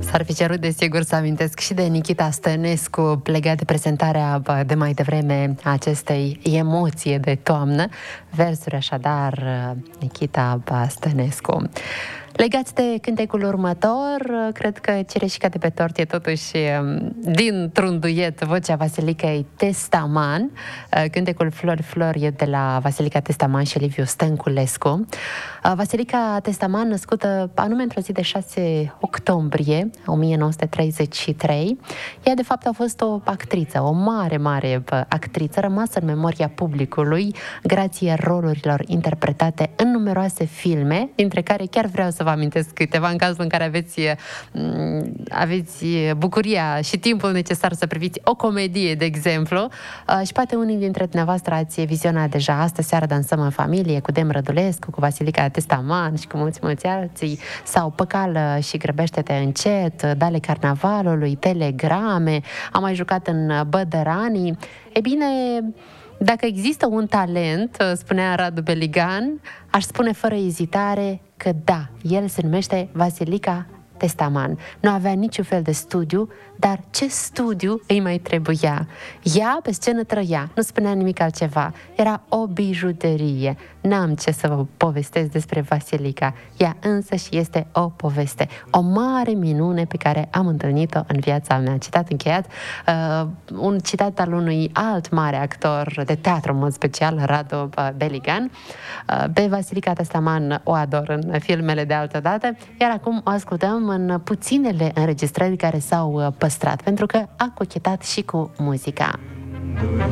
S-ar fi cerut, desigur, să amintesc și de Nikita Stănescu, legat de prezentarea de mai devreme a acestei emoție de toamnă. Versuri, așadar, Nikita Stănescu. Legați de cântecul următor, cred că cereșica de pe tort e totuși dintr-un duet vocea Vasilicăi Testaman. Cântecul Flori, Flori e de la Vasilica Testaman și Liviu Stănculescu. Vasilica Testaman, născută anume într-o zi de 6 octombrie 1933, ea de fapt a fost o actriță, o mare actriță, rămasă în memoria publicului grație rolurilor interpretate în numeroase filme, dintre care chiar vreau să vă amintesc câteva în cazul în care aveți bucuria și timpul necesar să priviți o comedie, de exemplu, și poate unii dintre dumneavoastră ați vizionat deja Astă seară dansăm în familie cu Dem Rădulescu, cu Vasilica Testaman și cu mulți alții, sau Păcală și grăbește-te încet, Dale carnavalului, Telegrame, am mai jucat în Bădăranii. E bine, dacă există un talent, spunea Radu Beligan, aș spune fără ezitare că da, el se numește Vasilica Testaman. Nu avea niciun fel de studiu, dar ce studiu îi mai trebuia? Ea pe scenă trăia, nu spunea nimic altceva. Era o bijuterie. N-am ce să vă povestesc despre Vasilica. Ea însă și este o poveste. O mare minune pe care am întâlnit-o în viața mea. Citat încheiat. Un citat al unui alt mare actor de teatru, în mod special, Radu Beligan. Pe Vasilica Testaman o ador în filmele de altă dată, iar acum o ascultăm în puținele înregistrări care s-au păstrat, pentru că a cochetat și cu muzica.